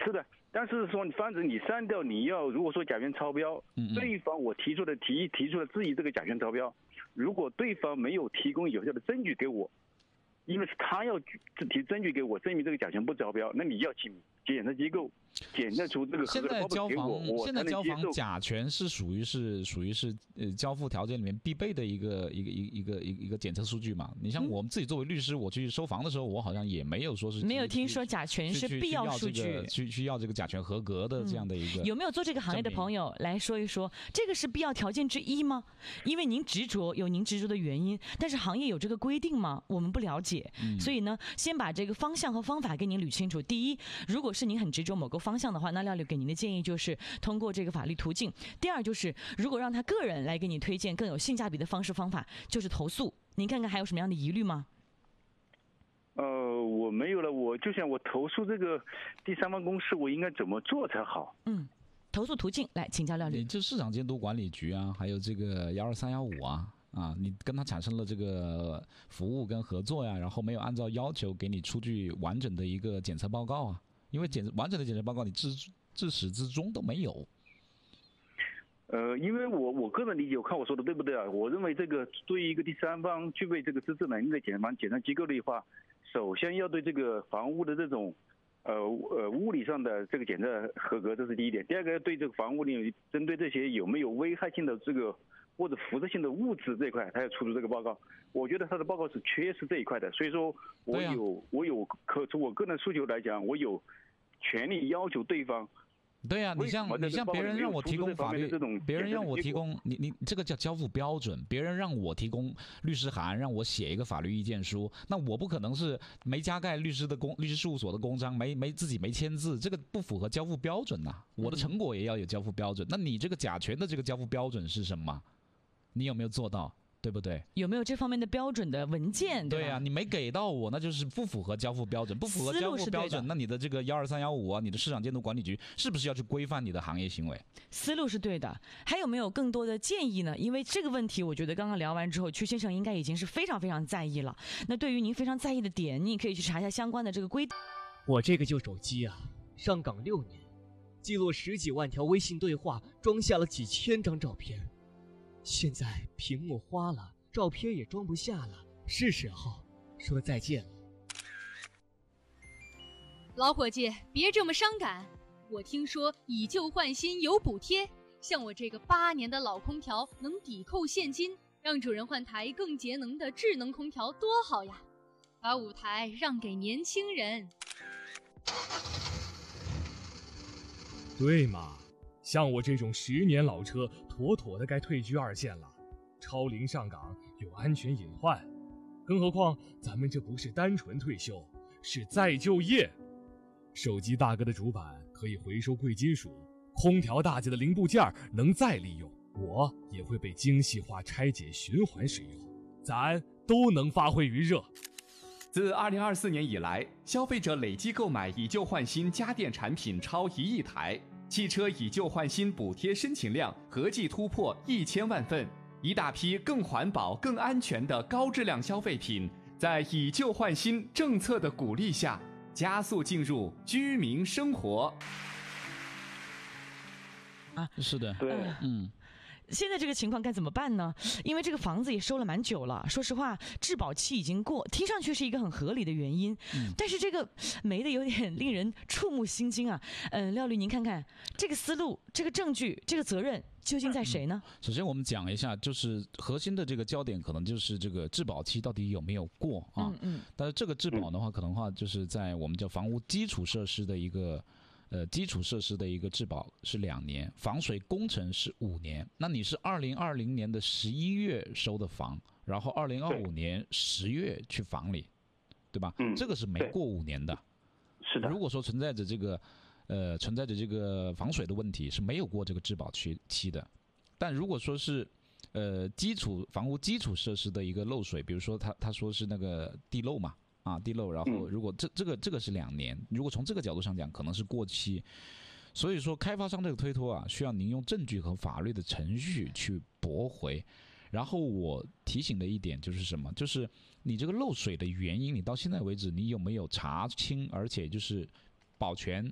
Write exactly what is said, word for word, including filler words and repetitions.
是的，但是说防止你删掉，你要如果说甲醛超标， 嗯嗯对方我提出的提议提出了质疑这个甲醛超标，如果对方没有提供有效的证据给我，因为是他要提证据给我证明这个甲醛不超标，那你要请检测机构检测出这个合现在格的报告给交房我，我现在交房才能接受。 甲醛是属于是属于是呃交付条件里面必备的一个一个一个一个一个一个检测数据嘛。你像我们自己作为律师，我去收房的时候，我好像也没有说是没有听说甲醛是必要数据， 去去要这个甲醛合格的这样的一个、 嗯。有没有做这个行业的朋友来说一说，这个是必要条件之一吗？因为您执着有您执着的原因，但是行业有这个规定吗？我们不了解， 嗯、 所以呢，先把这个方向和方法给您捋清楚。第一，如果是您很执着某个方向的话，那廖律给您的建议就是通过这个法律途径。第二，就是如果让他个人来给你推荐更有性价比的方式方法，就是投诉。您看看还有什么样的疑虑吗？ 呃，我没有了，我就想我投诉这个第三方公司，我应该怎么做才好？ 嗯，投诉途径来请教廖律。 你就市场监督管理局啊，还有这个幺二三幺五啊。啊，你跟他产生了这个服务跟合作呀，然后没有按照要求给你出具完整的一个检测报告啊，因为检完整的检测报告你自自始至终都没有。 呃，因为我我个人理解，我看我说的对不对啊？我认为这个对于一个第三方具备这个资质能力的检方检测机构的话，首先要对这个房屋的这种呃呃物理上的这个检测合格，这是第一点。第二个，对这个房屋里针对这些有没有危害性的这个或者辐射性的物质这一块，他要出具这个报告。我觉得他的报告是缺失这一块的，所以说我有、啊、我有可从我个人诉求来讲，我有权利要求对方。 对呀、啊，你像你像别人让我提供法律，别人让我提供你你这个叫交付标准，别人让我提供律师函，让我写一个法律意见书，那我不可能是没加盖律师的公律师事务所的公章，没没自己没签字，这个不符合交付标准呐、啊。我的成果也要有交付标准，那你这个甲醛的这个交付标准是什么？你有没有做到？对不对？ 有没有这方面的标准的文件？对啊，你没给到我，那就是不符合交付标准，不符合交付标准，那你的这个幺二三幺五啊，你的市场监督管理局是不是要去规范你的行业行为？ 思路是对的，还有没有更多的建议呢？因为这个问题，我觉得刚刚聊完之后，曲先生应该已经是非常非常在意了。那对于您非常在意的点，你也可以去查一下相关的这个规定。 我这个旧手机啊，上岗六年，记录十几万条微信对话，装下了几千张照片。现在屏幕花了，照片也装不下了，是时候说再见了。 老伙计，别这么伤感。我听说以旧换新有补贴，像我这个八年的老空调能抵扣现金，让主人换台更节能的智能空调多好呀！把舞台让给年轻人。 对嘛，像我这种十年老车，妥妥的该退居二线了。超龄上岗有安全隐患，更何况咱们这不是单纯退休，是再就业。手机大哥的主板可以回收贵金属，空调大姐的零部件能再利用，我也会被精细化拆解循环使用，咱都能发挥余热。 自二零二四年以来，消费者累计购买以旧换新家电产品超一亿台，汽车以旧换新补贴申请量合计突破一千万份。一大批更环保、更安全的高质量消费品，在以旧换新政策的鼓励下，加速进入居民生活。 啊，是的， 对， 嗯。 现在这个情况该怎么办呢？因为这个房子也收了蛮久了，说实话，质保期已经过，听上去是一个很合理的原因，嗯、但是这个没的有点令人触目心惊啊。嗯、呃，廖律，您看看这个思路、这个证据、这个责任究竟在谁呢？ 首先，我们讲一下，就是核心的这个焦点，可能就是这个质保期到底有没有过啊？嗯嗯。但是这个质保的话，可能的话就是在我们叫房屋基础设施的一个。呃，基础设施的一个质保是两年，防水工程是五年。那你是二零二零年的十一月收的房，然后二零二五年十月去房里，对吧？ 嗯， 这个是没过五年的。 是的。 如果说存在着这个，呃，存在着这个防水的问题，是没有过这个质保期期的。但如果说是，呃，基础房屋基础设施的一个漏水，比如说他他说是那个地漏嘛。啊，地漏，然后如果这这个这个是两年，如果从这个角度上讲，可能是过期，所以说开发商这个推脱啊，需要您用证据和法律的程序去驳回。然后我提醒的一点就是什么？就是你这个漏水的原因，你到现在为止你有没有查清，而且就是保全